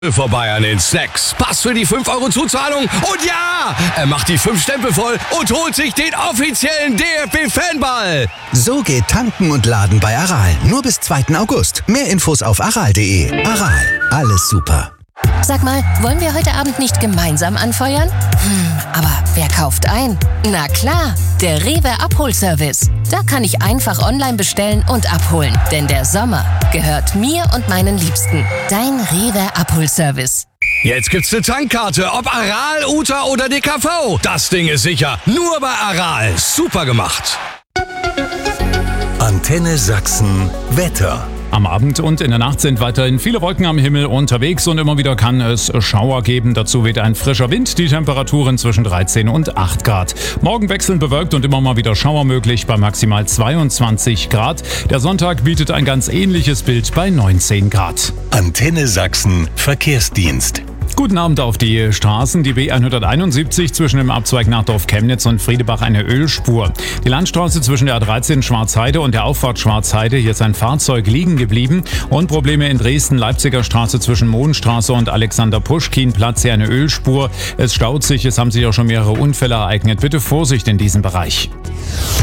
vorbei an den Snacks. Pass für die 5€ Zuzahlung und ja, er macht die 5 Stempel voll und holt sich den offiziellen DFB-Fanball. So geht Tanken und Laden bei Aral. Nur bis 2. August. Mehr Infos auf aral.de. Aral, alles super. Sag mal, wollen wir heute Abend nicht gemeinsam anfeuern? Aber wer kauft ein? Na klar, der Rewe Abholservice. Da kann ich einfach online bestellen und abholen. Denn der Sommer gehört mir und meinen Liebsten. Dein Rewe Abholservice. Jetzt gibt's eine Tankkarte, ob Aral, Uta oder DKV. Das Ding ist sicher. Nur bei Aral. Super gemacht. Antenne Sachsen Wetter. Am Abend und in der Nacht sind weiterhin viele Wolken am Himmel unterwegs und immer wieder kann es Schauer geben. Dazu weht ein frischer Wind, die Temperaturen zwischen 13 und 8 Grad. Morgen wechselnd bewölkt und immer mal wieder Schauer möglich bei maximal 22 Grad. Der Sonntag bietet ein ganz ähnliches Bild bei 19 Grad. Antenne Sachsen Verkehrsdienst. Guten Abend auf die Straßen. Die B171 zwischen dem Abzweig nach Dorf-Chemnitz und Friedebach eine Ölspur. Die Landstraße zwischen der A13 Schwarzheide und der Auffahrt Schwarzheide. Hier ist ein Fahrzeug liegen geblieben. Und Probleme in Dresden, Leipziger Straße zwischen Mohnstraße und Alexander-Puschkin-Platz. Hier eine Ölspur. Es staut sich, es haben sich auch schon mehrere Unfälle ereignet. Bitte Vorsicht in diesem Bereich.